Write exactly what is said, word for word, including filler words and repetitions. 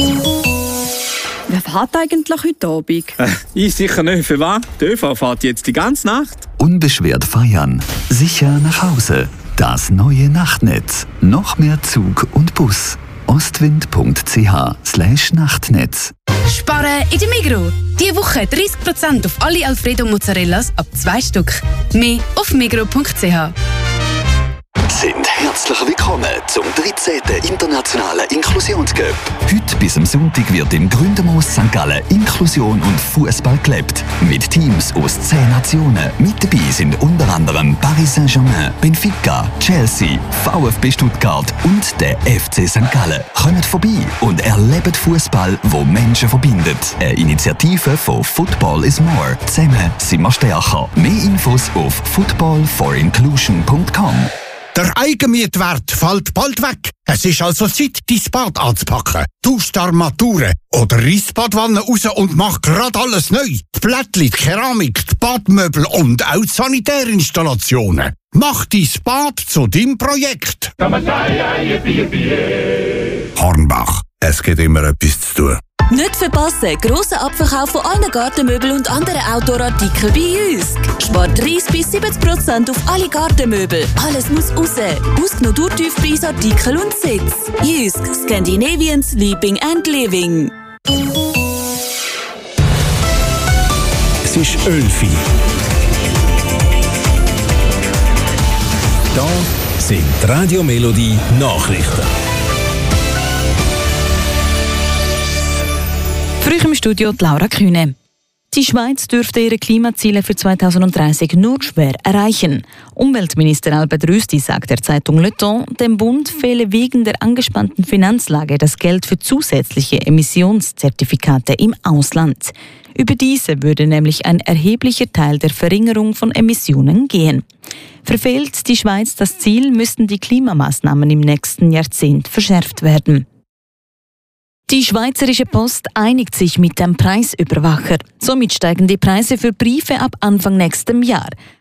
Wer fährt eigentlich heute Abend? Äh, ich sicher nicht. Für was? Die ÖV fährt jetzt die ganze Nacht. Unbeschwert feiern, sicher nach Hause. Das neue Nachtnetz. Noch mehr Zug und Bus. ostwind.ch slash Nachtnetz. Sparen in der Migros. Diese Woche dreißig Prozent auf alle Alfredo Mozzarellas ab zwei Stück. Mehr auf migros punkt c h. Sind herzlich willkommen zum dreizehnten Internationalen Inklusionscup. Heute bis am Sonntag wird im Gründermoos Sankt Gallen Inklusion und Fußball gelebt. Mit Teams aus zehn Nationen. Mit dabei sind unter anderem Paris Saint-Germain, Benfica, Chelsea, VfB Stuttgart und der F C Sankt Gallen. Kommt vorbei und erlebt Fußball, wo Menschen verbindet. Eine Initiative von Football is More. Zusammen sind wir stärker. Mehr Infos auf football for inclusion punkt com. Der Eigenmietwert fällt bald weg. Es ist also Zeit, dein Bad anzupacken. Tausch die Armaturen oder reiss die Badwanne raus und mach grad alles neu. Die Plättli, die Keramik, die Badmöbel und auch die Sanitärinstallationen. Mach dein Bad zu deinem Projekt. Hornbach, es gibt immer etwas zu tun. Nicht verpassen, grosser Abverkauf von allen Gartenmöbeln und anderen Outdoor-Artikeln bei Jysk. Spart dreißig bis siebzig Prozent auf alle Gartenmöbel. Alles muss raus. Ausgenommen Durchtiefpreisartikel und Sitz. Jysk, Scandinavian Sleeping and Living. Es ist elf Uhr. Da sind die Radio Melodie Nachrichten. Früh im Studio die Laura Kühne. Die Schweiz dürfte ihre Klimaziele für zweitausenddreißig nur schwer erreichen. Umweltminister Albert Rüsti sagt der Zeitung Le Temps, dem Bund fehle wegen der angespannten Finanzlage das Geld für zusätzliche Emissionszertifikate im Ausland. Über diese würde nämlich ein erheblicher Teil der Verringerung von Emissionen gehen. Verfehlt die Schweiz das Ziel, müssten die Klimamaßnahmen im nächsten Jahrzehnt verschärft werden. Die Schweizerische Post einigt sich mit dem Preisüberwacher. Somit steigen die Preise für Briefe ab Anfang nächstem Jahr.